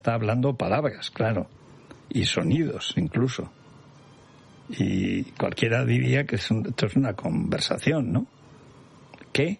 está hablando palabras, claro, y sonidos incluso. Y cualquiera diría que esto es una conversación, ¿no? ¿Qué?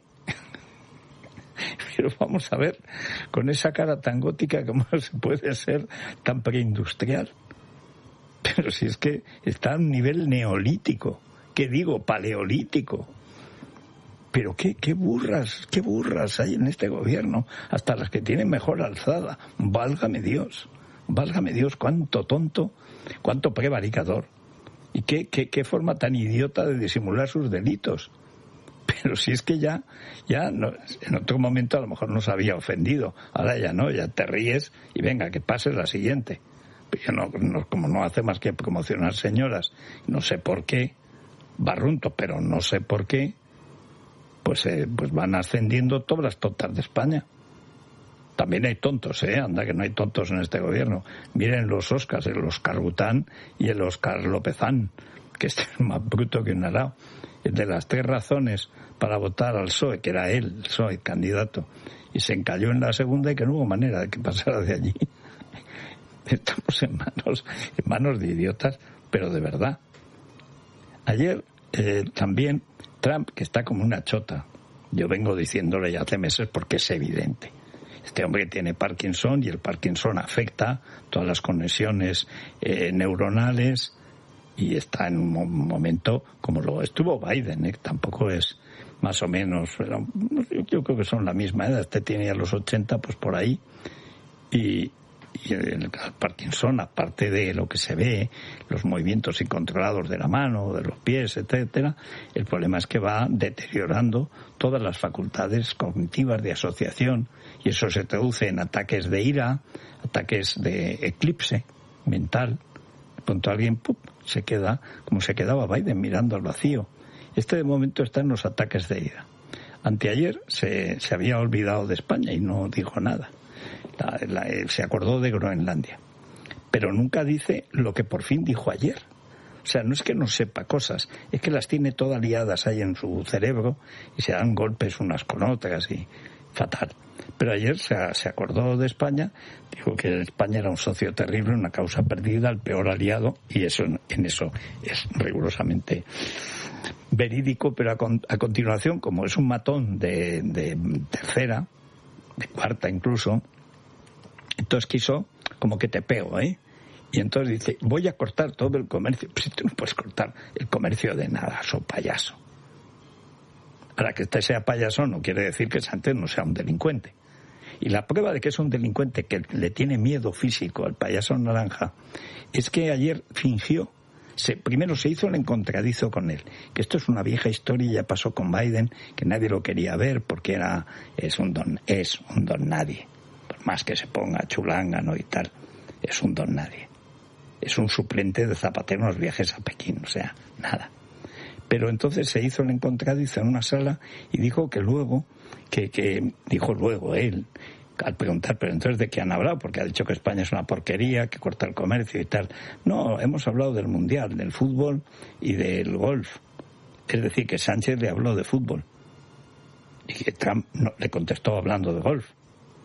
Pero vamos a ver, con esa cara tan gótica, ¿cómo se puede ser tan preindustrial? Pero si es que está a un nivel neolítico, ¿qué digo? Paleolítico. Pero qué burras hay en este gobierno, hasta las que tienen mejor alzada. Válgame Dios, cuánto tonto, cuánto prevaricador. Y qué forma tan idiota de disimular sus delitos. Pero si es que ya no, en otro momento a lo mejor nos había ofendido, ahora ya no, ya te ríes y venga, que pase la siguiente. Yo no, como no hace más que promocionar señoras, no sé por qué, barrunto, pero no sé por qué, pues van ascendiendo todas las tontas de España. También hay tontos, anda que no hay tontos en este gobierno. Miren los Oscars, el Oscar Bután y el Oscar Lópezán, que es más bruto que un arao. El de las 3 razones para votar al PSOE, que era él, el PSOE, candidato, y se encalló en la segunda y que no hubo manera de que pasara de allí. Estamos en manos de idiotas, pero de verdad. Ayer también Trump, que está como una chota, yo vengo diciéndole ya hace meses porque es evidente. Este hombre tiene Parkinson y el Parkinson afecta todas las conexiones neuronales y está en un momento como lo estuvo Biden, tampoco es más o menos, yo creo que son la misma edad, este tiene ya los 80, pues por ahí, y el Parkinson, aparte de lo que se ve, los movimientos incontrolados de la mano, de los pies, etcétera, el problema es que va deteriorando todas las facultades cognitivas de asociación y eso se traduce en ataques de ira, ataques de eclipse mental. De pronto alguien se queda como se quedaba Biden mirando al vacío. De momento está en los ataques de ira. Anteayer se había olvidado de España y no dijo nada. Se acordó de Groenlandia, pero nunca dice lo que por fin dijo ayer. O sea, no es que no sepa cosas, es que las tiene todas liadas ahí en su cerebro y se dan golpes unas con otras y fatal. Pero ayer se acordó de España, dijo que España era un socio terrible, una causa perdida, el peor aliado, y eso en eso es rigurosamente verídico, pero a continuación, como es un matón de tercera, de cuarta incluso, entonces quiso como que te pego, y entonces dice, voy a cortar todo el comercio. Pues tú no puedes cortar el comercio de nada, so payaso. Ahora, que este sea payaso no quiere decir que Sánchez no sea un delincuente. Y la prueba de que es un delincuente que le tiene miedo físico al payaso naranja es que ayer fingió, primero se hizo el encontradizo con él, que esto es una vieja historia, ya pasó con Biden, que nadie lo quería ver porque es un don nadie. Por más que se ponga chulángano y tal, es un don nadie. Es un suplente de Zapatero en los viajes a Pekín, o sea, nada. Pero entonces se hizo el encontradizo en una sala y dijo que luego, dijo luego él, al preguntar, pero entonces ¿de qué han hablado? Porque ha dicho que España es una porquería, que corta el comercio y tal. No, hemos hablado del Mundial, del fútbol y del golf. Es decir, que Sánchez le habló de fútbol y que Trump le contestó hablando de golf.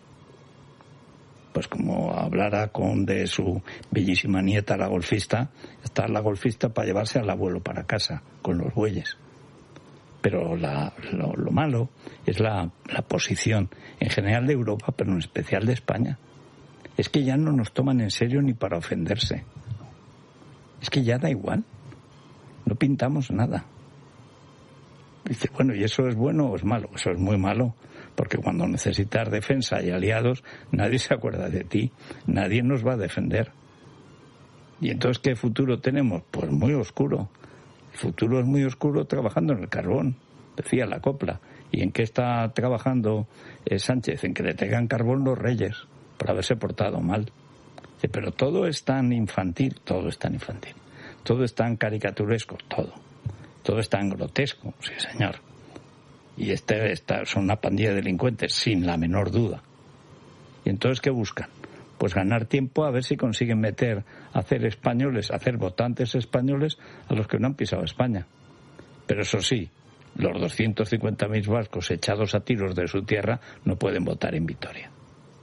Pues como hablara de su bellísima nieta, la golfista, está la golfista para llevarse al abuelo para casa con los bueyes. Pero lo malo es la posición en general de Europa, pero en especial de España. Es que ya no nos toman en serio ni para ofenderse. Es que ya da igual. No pintamos nada. Dice, bueno, ¿y eso es bueno o es malo? Eso es muy malo, porque cuando necesitas defensa y aliados, nadie se acuerda de ti, nadie nos va a defender. ¿Y entonces qué futuro tenemos? Pues muy oscuro. El futuro es muy oscuro trabajando en el carbón, decía la copla. ¿Y en qué está trabajando Sánchez? En que le traigan carbón los reyes, por haberse portado mal. Dice, pero todo es tan infantil, todo es tan caricaturesco, todo es tan grotesco, sí señor. Y son una pandilla de delincuentes, sin la menor duda. ¿Y entonces qué buscan? Pues ganar tiempo a ver si consiguen hacer votantes españoles a los que no han pisado España. Pero eso sí, los 250.000 vascos echados a tiros de su tierra no pueden votar en Vitoria.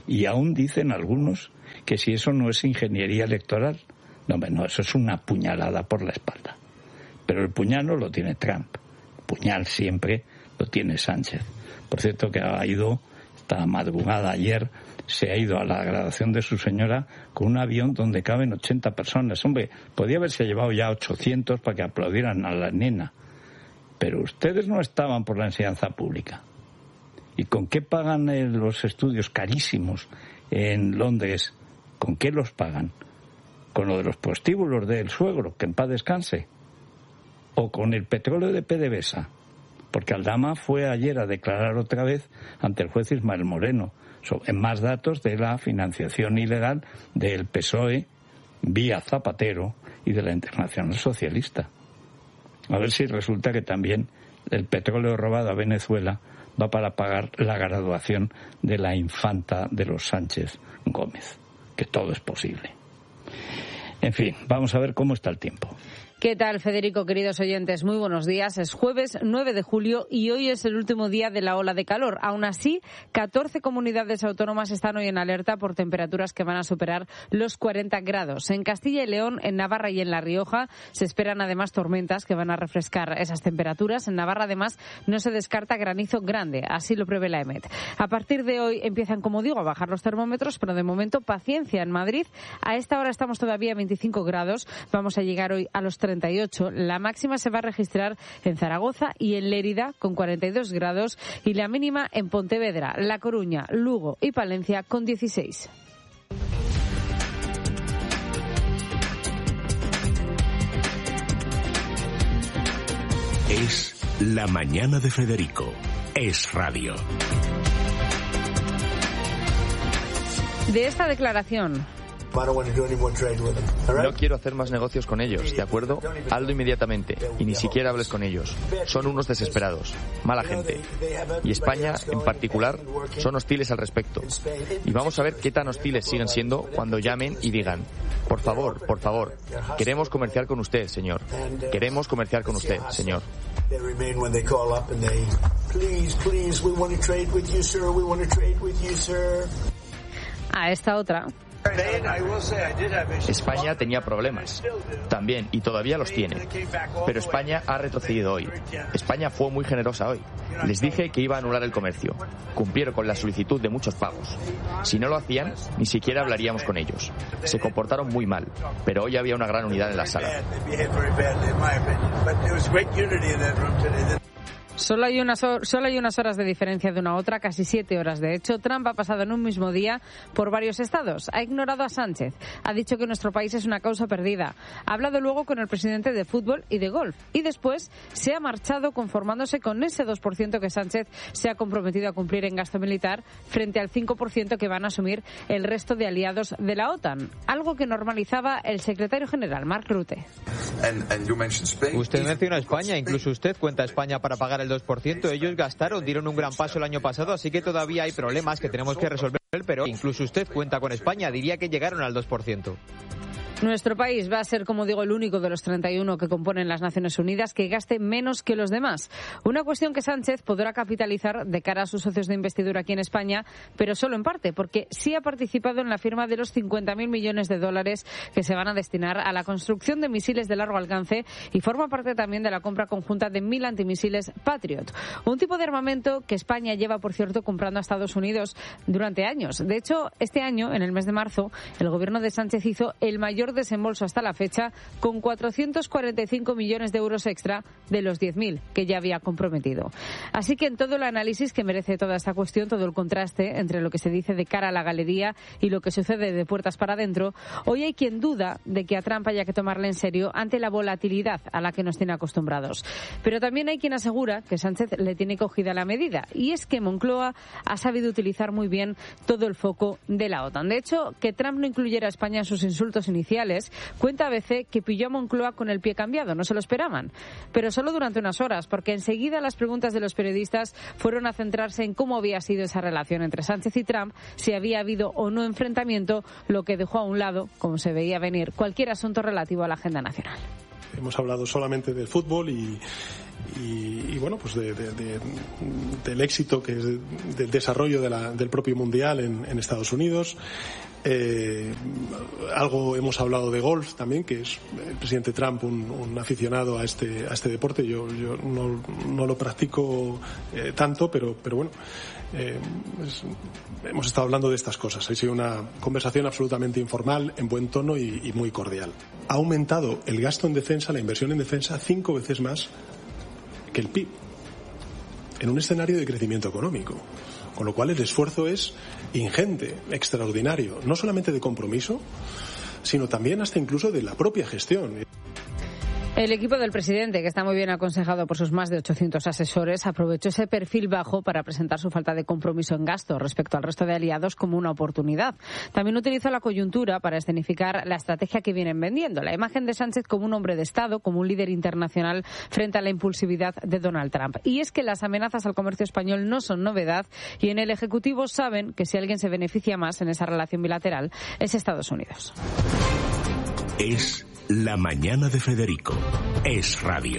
Y aún dicen algunos que si eso no es ingeniería electoral. No, eso es una puñalada por la espalda. Pero el puñal no lo tiene Trump. El puñal siempre lo tiene Sánchez. Por cierto, que ha ido, esta madrugada ayer, se ha ido a la graduación de su señora con un avión donde caben 80 personas. Hombre, podía haberse llevado ya 800 para que aplaudieran a la nena. Pero ustedes no estaban por la enseñanza pública. ¿Y con qué pagan los estudios carísimos en Londres? ¿Con qué los pagan? ¿Con lo de los prostíbulos del suegro, que en paz descanse? ¿O con el petróleo de PDVSA? Porque Aldama fue ayer a declarar otra vez ante el juez Ismael Moreno en más datos de la financiación ilegal del PSOE vía Zapatero y de la Internacional Socialista. A ver si resulta que también el petróleo robado a Venezuela va para pagar la graduación de la infanta de los Sánchez Gómez, que todo es posible. En fin, vamos a ver cómo está el tiempo. ¿Qué tal, Federico, queridos oyentes? Muy buenos días. Es jueves 9 de julio y hoy es el último día de la ola de calor. Aún así, 14 comunidades autónomas están hoy en alerta por temperaturas que van a superar los 40 grados. En Castilla y León, en Navarra y en La Rioja se esperan además tormentas que van a refrescar esas temperaturas. En Navarra, además, no se descarta granizo grande. Así lo prevé la EMET. A partir de hoy empiezan, como digo, a bajar los termómetros, pero de momento paciencia en Madrid. A esta hora estamos todavía a 25 grados. Vamos a llegar hoy a los 38. La máxima se va a registrar en Zaragoza y en Lérida con 42 grados y la mínima en Pontevedra, La Coruña, Lugo y Palencia con 16. Es la mañana de Federico. Es radio. De esta declaración. No quiero hacer más negocios con ellos, ¿de acuerdo? Hazlo inmediatamente y ni siquiera hables con ellos. Son unos desesperados, mala gente. Y España, en particular, son hostiles al respecto. Y vamos a ver qué tan hostiles siguen siendo cuando llamen y digan: por favor, queremos comerciar con usted, señor. Queremos comerciar con usted, señor. A esta otra. España tenía problemas, también, y todavía los tiene. Pero España ha retrocedido hoy. España fue muy generosa hoy. Les dije que iba a anular el comercio. Cumplieron con la solicitud de muchos pagos. Si no lo hacían, ni siquiera hablaríamos con ellos. Se comportaron muy mal, pero hoy había una gran unidad en la sala. Solo hay unas horas de diferencia de una a otra, casi 7 horas. De hecho, Trump ha pasado en un mismo día por varios estados. Ha ignorado a Sánchez. Ha dicho que nuestro país es una causa perdida. Ha hablado luego con el presidente de fútbol y de golf. Y después se ha marchado conformándose con ese 2% que Sánchez se ha comprometido a cumplir en gasto militar frente al 5% que van a asumir el resto de aliados de la OTAN. Algo que normalizaba el secretario general, Mark Rutte. Usted menciona a España. Incluso usted cuenta a España para pagar el 2%. Ellos dieron un gran paso el año pasado, así que todavía hay problemas que tenemos que resolver, pero incluso usted cuenta con España. Diría que llegaron al 2%. Nuestro país va a ser, como digo, el único de los 31 que componen las Naciones Unidas que gaste menos que los demás. Una cuestión que Sánchez podrá capitalizar de cara a sus socios de investidura aquí en España, pero solo en parte, porque sí ha participado en la firma de los 50.000 millones de dólares que se van a destinar a la construcción de misiles de largo alcance y forma parte también de la compra conjunta de 1.000 antimisiles Patriot. Un tipo de armamento que España lleva, por cierto, comprando a Estados Unidos durante años. De hecho, este año, en el mes de marzo, el gobierno de Sánchez hizo el mayor desembolso hasta la fecha, con 445 millones de euros extra de los 10.000 que ya había comprometido. Así que en todo el análisis que merece toda esta cuestión, todo el contraste entre lo que se dice de cara a la galería y lo que sucede de puertas para adentro, hoy hay quien duda de que a Trump haya que tomarle en serio ante la volatilidad a la que nos tiene acostumbrados. Pero también hay quien asegura que Sánchez le tiene cogida la medida, y es que Moncloa ha sabido utilizar muy bien todo el foco de la OTAN. De hecho, que Trump no incluyera a España en sus insultos iniciales, cuenta ABC que pilló a Moncloa con el pie cambiado, no se lo esperaban, pero solo durante unas horas, porque enseguida las preguntas de los periodistas fueron a centrarse en cómo había sido esa relación entre Sánchez y Trump, si había habido o no enfrentamiento, lo que dejó a un lado, como se veía venir, cualquier asunto relativo a la agenda nacional. Hemos hablado solamente del fútbol y y bueno, pues del éxito que es del desarrollo del propio mundial en Estados Unidos. Algo hemos hablado de golf también, que es el presidente Trump un aficionado a este deporte. Yo no lo practico tanto, pero bueno, hemos estado hablando de estas cosas. Ha sido una conversación absolutamente informal, en buen tono y muy cordial. Ha aumentado el gasto en defensa, la inversión en defensa, 5 veces más que el PIB, en un escenario de crecimiento económico. Con lo cual el esfuerzo es ingente, extraordinario, no solamente de compromiso, sino también hasta incluso de la propia gestión. El equipo del presidente, que está muy bien aconsejado por sus más de 800 asesores, aprovechó ese perfil bajo para presentar su falta de compromiso en gasto respecto al resto de aliados como una oportunidad. También utilizó la coyuntura para escenificar la estrategia que vienen vendiendo, la imagen de Sánchez como un hombre de Estado, como un líder internacional frente a la impulsividad de Donald Trump. Y es que las amenazas al comercio español no son novedad y en el Ejecutivo saben que si alguien se beneficia más en esa relación bilateral es Estados Unidos. Es La Mañana de Federico. Es Radio.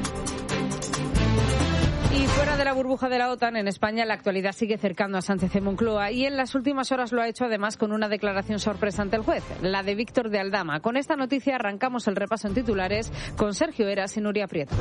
Y fuera de la burbuja de la OTAN, en España la actualidad sigue cercando a Sánchez en Moncloa y en las últimas horas lo ha hecho además con una declaración sorpresa ante el juez, la de Víctor de Aldama. Con esta noticia arrancamos el repaso en titulares con Sergio Heras y Nuria Prieto.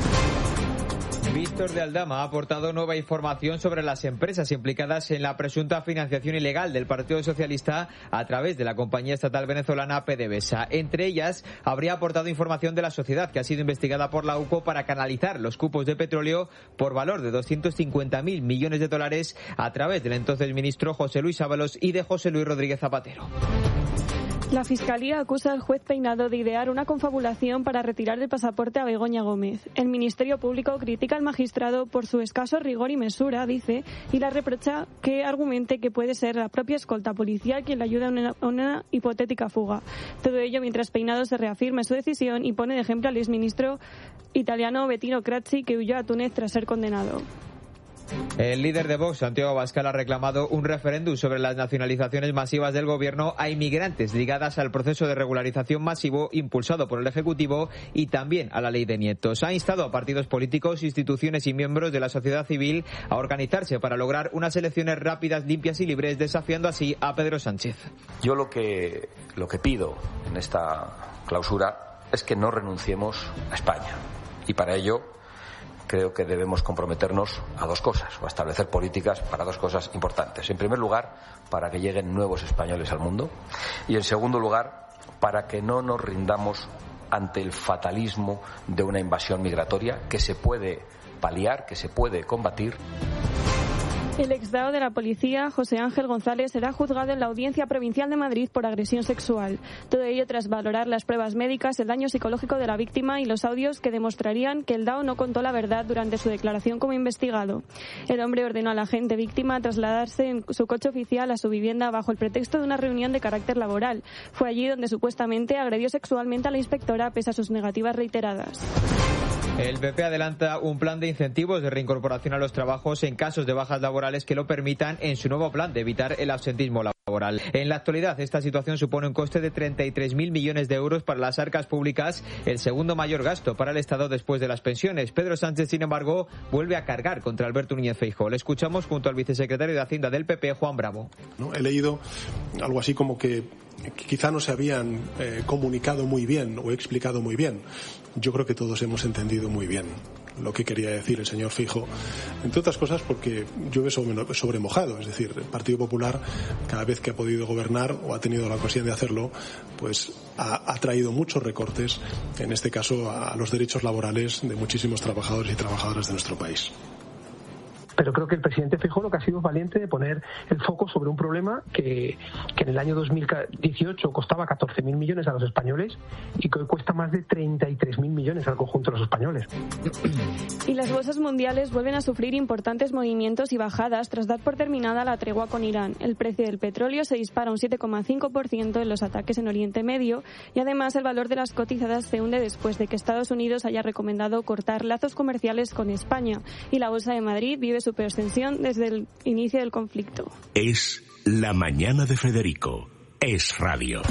Víctor de Aldama ha aportado nueva información sobre las empresas implicadas en la presunta financiación ilegal del Partido Socialista a través de la compañía estatal venezolana PDVSA. Entre ellas, habría aportado información de la sociedad que ha sido investigada por la UCO para canalizar los cupos de petróleo por valor de 250.000 millones de dólares a través del entonces ministro José Luis Ábalos y de José Luis Rodríguez Zapatero. La Fiscalía acusa al juez Peinado de idear una confabulación para retirar el pasaporte a Begoña Gómez. El Ministerio Público critica al magistrado por su escaso rigor y mesura, dice, y le reprocha que argumente que puede ser la propia escolta policial quien le ayuda a una hipotética fuga. Todo ello mientras Peinado se reafirma su decisión y pone de ejemplo al exministro italiano Bettino Craxi, que huyó a Túnez tras ser condenado. El líder de Vox, Santiago Abascal, ha reclamado un referéndum sobre las nacionalizaciones masivas del gobierno a inmigrantes ligadas al proceso de regularización masivo impulsado por el Ejecutivo y también a la ley de nietos. Ha instado a partidos políticos, instituciones y miembros de la sociedad civil a organizarse para lograr unas elecciones rápidas, limpias y libres, desafiando así a Pedro Sánchez. Yo lo que pido en esta clausura es que no renunciemos a España y para ello creo que debemos comprometernos a dos cosas, o a establecer políticas para dos cosas importantes. En primer lugar, para que lleguen nuevos españoles al mundo y, en segundo lugar, para que no nos rindamos ante el fatalismo de una invasión migratoria que se puede paliar, que se puede combatir. El exdao de la policía, José Ángel González, será juzgado en la Audiencia Provincial de Madrid por agresión sexual. Todo ello tras valorar las pruebas médicas, el daño psicológico de la víctima y los audios que demostrarían que el dao no contó la verdad durante su declaración como investigado. El hombre ordenó a la agente víctima trasladarse en su coche oficial a su vivienda bajo el pretexto de una reunión de carácter laboral. Fue allí donde supuestamente agredió sexualmente a la inspectora pese a sus negativas reiteradas. El PP adelanta un plan de incentivos de reincorporación a los trabajos en casos de bajas laborales que lo permitan en su nuevo plan de evitar el absentismo laboral. En la actualidad, esta situación supone un coste de 33.000 millones de euros para las arcas públicas, el segundo mayor gasto para el Estado después de las pensiones. Pedro Sánchez, sin embargo, vuelve a cargar contra Alberto Núñez Feijóo. Le escuchamos junto al vicesecretario de Hacienda del PP, Juan Bravo. He leído algo así como que quizá no se habían comunicado muy bien o explicado muy bien. Yo creo que todos hemos entendido muy bien lo que quería decir el señor Feijóo, entre otras cosas porque llueve sobre mojado, es decir, el Partido Popular cada vez que ha podido gobernar o ha tenido la ocasión de hacerlo, pues ha traído muchos recortes, en este caso a los derechos laborales de muchísimos trabajadores y trabajadoras de nuestro país. Pero creo que el presidente Feijóo lo que ha sido valiente de poner el foco sobre un problema que en el año 2018 costaba 14.000 millones a los españoles y que hoy cuesta más de 33.000 millones al conjunto de los españoles. Y las bolsas mundiales vuelven a sufrir importantes movimientos y bajadas tras dar por terminada la tregua con Irán. El precio del petróleo se dispara un 7,5% en los ataques en Oriente Medio y además el valor de las cotizadas se hunde después de que Estados Unidos haya recomendado cortar lazos comerciales con España. Y la Bolsa de Madrid vive su peor tensión desde el inicio del conflicto. Es La Mañana de Federico. Es Radio.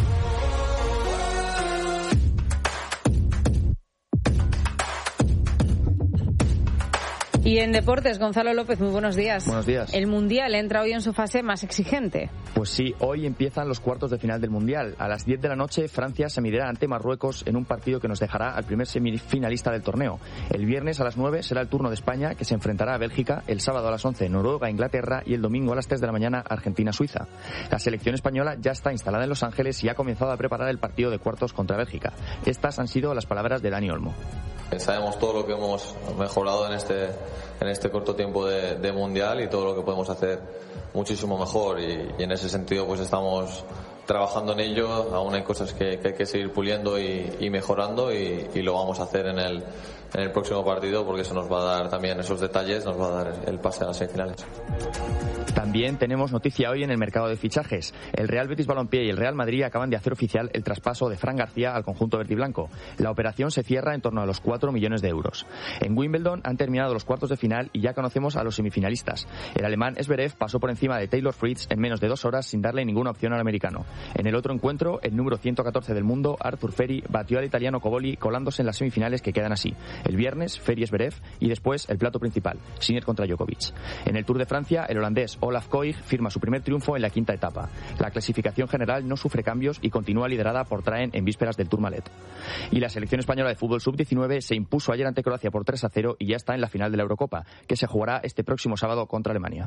Y en deportes, Gonzalo López, muy buenos días. Buenos días. El Mundial entra hoy en su fase más exigente. Pues sí, hoy empiezan los cuartos de final del Mundial. A las 10 de la noche, Francia se medirá ante Marruecos en un partido que nos dejará al primer semifinalista del torneo. El viernes a las 9 será el turno de España, que se enfrentará a Bélgica, el sábado a las 11 Noruega, Inglaterra y el domingo a las 3 de la mañana Argentina, Suiza. La selección española ya está instalada en Los Ángeles y ha comenzado a preparar el partido de cuartos contra Bélgica. Estas han sido las palabras de Dani Olmo. Sabemos todo lo que hemos mejorado en este corto tiempo de Mundial y todo lo que podemos hacer muchísimo mejor y en ese sentido pues estamos trabajando en ello. Aún hay cosas que hay que seguir puliendo y mejorando y lo vamos a hacer en el próximo partido, porque eso nos va a dar también esos detalles, nos va a dar el pase a las semifinales. También tenemos noticia hoy en el mercado de fichajes. El Real Betis Balompié y el Real Madrid acaban de hacer oficial el traspaso de Fran García al conjunto verdiblanco. La operación se cierra en torno a los 4 millones de euros. En Wimbledon han terminado los cuartos de final y ya conocemos a los semifinalistas. El alemán Zverev pasó por encima de Taylor Fritz en menos de 2 horas sin darle ninguna opción al americano. En el otro encuentro, el número 114 del mundo, Arthur Ferry, batió al italiano Coboli colándose en las semifinales que quedan así. El viernes, Ferry Zverev y después el plato principal, Sinner contra Djokovic. En el Tour de Francia, el holandés Olaf Koig firma su primer triunfo en la quinta etapa. La clasificación general no sufre cambios y continúa liderada por Traen en vísperas del Tourmalet. Y la selección española de fútbol sub-19 se impuso ayer ante Croacia por 3-0 y ya está en la final de la Eurocopa, que se jugará este próximo sábado contra Alemania.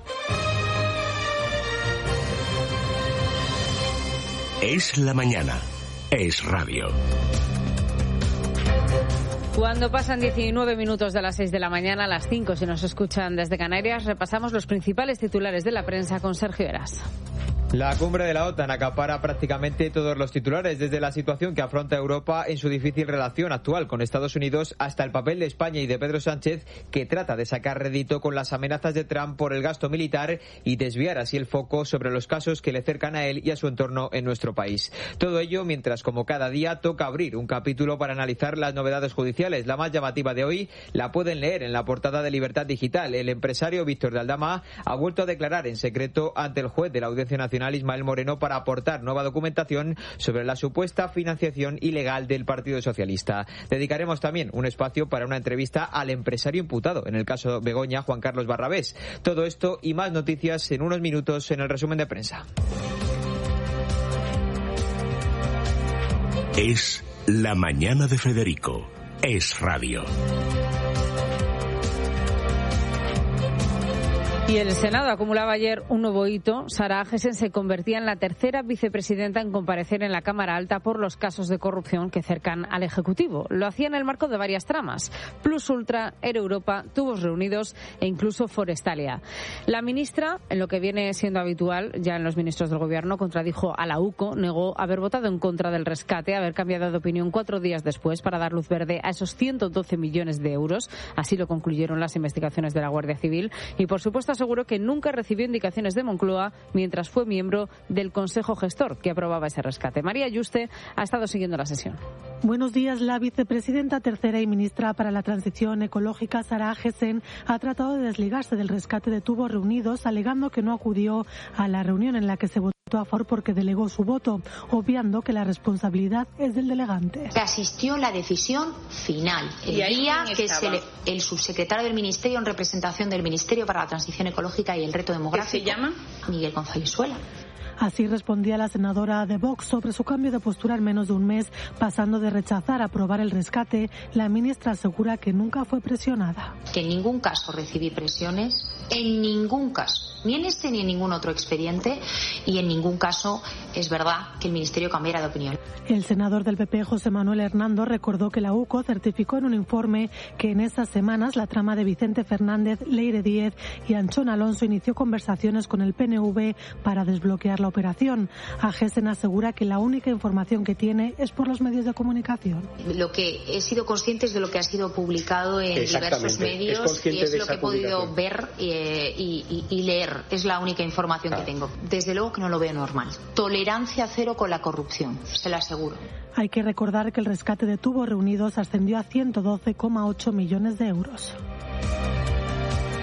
Es la mañana. Es radio. Cuando pasan 19 minutos de las 6 de la mañana, a las 5, si nos escuchan desde Canarias, repasamos los principales titulares de la prensa con Sergio Eras. La cumbre de la OTAN acapara prácticamente todos los titulares, desde la situación que afronta Europa en su difícil relación actual con Estados Unidos hasta el papel de España y de Pedro Sánchez, que trata de sacar rédito con las amenazas de Trump por el gasto militar y desviar así el foco sobre los casos que le cercan a él y a su entorno en nuestro país. Todo ello mientras, como cada día, toca abrir un capítulo para analizar las novedades judiciales. La más llamativa de hoy la pueden leer en la portada de Libertad Digital. El empresario Víctor de Aldama ha vuelto a declarar en secreto ante el juez de la Audiencia Nacional, Ismael Moreno, para aportar nueva documentación sobre la supuesta financiación ilegal del Partido Socialista. Dedicaremos también un espacio para una entrevista al empresario imputado en el caso Begoña, Juan Carlos Barrabés. Todo esto y más noticias en unos minutos en el resumen de prensa. Es la mañana de Federico. Es radio. Y el Senado acumulaba ayer un nuevo hito. Sara Agesen se convertía en la tercera vicepresidenta en comparecer en la Cámara Alta por los casos de corrupción que cercan al Ejecutivo. Lo hacía en el marco de varias tramas: Plus Ultra, Air Europa, Tubos Reunidos e incluso Forestalia. La ministra, en lo que viene siendo habitual ya en los ministros del Gobierno, contradijo a la UCO, negó haber votado en contra del rescate, haber cambiado de opinión 4 días después para dar luz verde a esos 112 millones de euros. Así lo concluyeron las investigaciones de la Guardia Civil y, por supuesto, aseguró que nunca recibió indicaciones de Moncloa mientras fue miembro del Consejo Gestor que aprobaba ese rescate. María Yuste ha estado siguiendo la sesión. Buenos días. La vicepresidenta tercera y ministra para la Transición Ecológica, Sara Agesen, ha tratado de desligarse del rescate de Tubos Reunidos, alegando que no acudió a la reunión en la que se votó a favor porque delegó su voto, obviando que la responsabilidad es del delegante. Asistió la decisión final, el día que el subsecretario del Ministerio en representación del Ministerio para la Transición Ecológica y el Reto Demográfico. ¿Qué se llama? Miguel González Suela. Así respondía la senadora de Vox sobre su cambio de postura en menos de un mes, pasando de rechazar aprobar el rescate. La ministra asegura que nunca fue presionada. Que en ningún caso recibí presiones, en ningún caso, ni en este ni en ningún otro expediente, y en ningún caso es verdad que el Ministerio cambiara de opinión. El senador del PP, José Manuel Hernando, recordó que la UCO certificó en un informe que en estas semanas la trama de Vicente Fernández, Leire Díez y Anchón Alonso inició conversaciones con el PNV para desbloquear la operación. Agesen asegura que la única información que tiene es por los medios de comunicación. Lo que he sido consciente es de lo que ha sido publicado en diversos medios y es lo que he podido ver y leer. Es la única información que tengo. Desde luego que no lo veo normal. Tolerancia cero con la corrupción, se lo aseguro. Hay que recordar que el rescate de Tubos Reunidos ascendió a 112,8 millones de euros.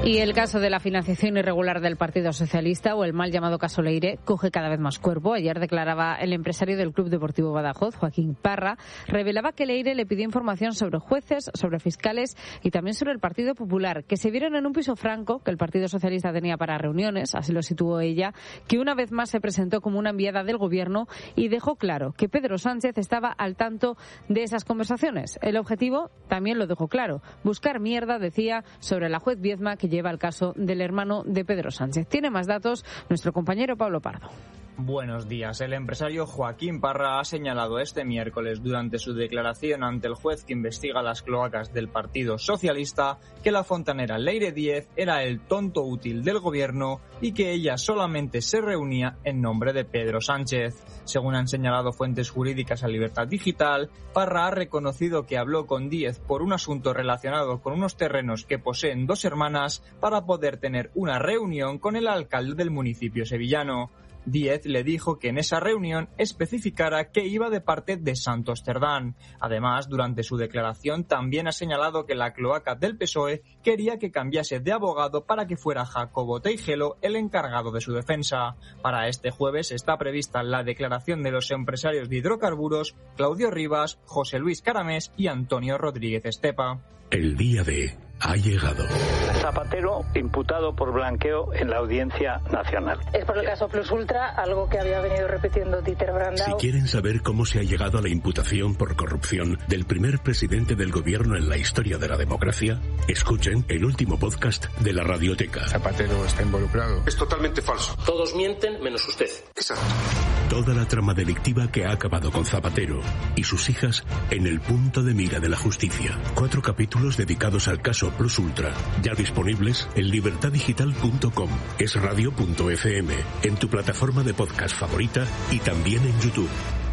Y el caso de la financiación irregular del Partido Socialista, o el mal llamado caso Leire, coge cada vez más cuerpo. Ayer declaraba el empresario del Club Deportivo Badajoz, Joaquín Parra, revelaba que Leire le pidió información sobre jueces, sobre fiscales y también sobre el Partido Popular, que se vieron en un piso franco que el Partido Socialista tenía para reuniones, así lo situó ella, que una vez más se presentó como una enviada del Gobierno y dejó claro que Pedro Sánchez estaba al tanto de esas conversaciones. El objetivo también lo dejó claro: buscar mierda, decía, sobre la juez Viedma, que lleva el caso del hermano de Pedro Sánchez. Tiene más datos nuestro compañero Pablo Pardo. Buenos días. El empresario Joaquín Parra ha señalado este miércoles durante su declaración ante el juez que investiga las cloacas del Partido Socialista que la fontanera Leire Díez era el tonto útil del Gobierno y que ella solamente se reunía en nombre de Pedro Sánchez. Según han señalado fuentes jurídicas a Libertad Digital, Parra ha reconocido que habló con Díez por un asunto relacionado con unos terrenos que poseen dos hermanas para poder tener una reunión con el alcalde del municipio sevillano. Díez le dijo que en esa reunión especificara que iba de parte de Santos Cerdán. Además, durante su declaración también ha señalado que la cloaca del PSOE quería que cambiase de abogado para que fuera Jacobo Teijelo el encargado de su defensa. Para este jueves está prevista la declaración de los empresarios de hidrocarburos Claudio Rivas, José Luis Caramés y Antonio Rodríguez Estepa. El día D ha llegado. Zapatero imputado por blanqueo en la Audiencia Nacional. Es por el caso Plus Ultra, algo que había venido repitiendo Dieter Brandau. Si quieren saber cómo se ha llegado a la imputación por corrupción del primer presidente del Gobierno en la historia de la democracia, escuchen el último podcast de la Radioteca. Zapatero está involucrado. Es totalmente falso. Todos mienten menos usted. Exacto. Toda la trama delictiva que ha acabado con Zapatero y sus hijas en el punto de mira de la justicia. 4 capítulos dedicados al caso Plus Ultra, ya disponibles en libertaddigital.com, esradio.fm, en tu plataforma de podcast favorita y también en YouTube.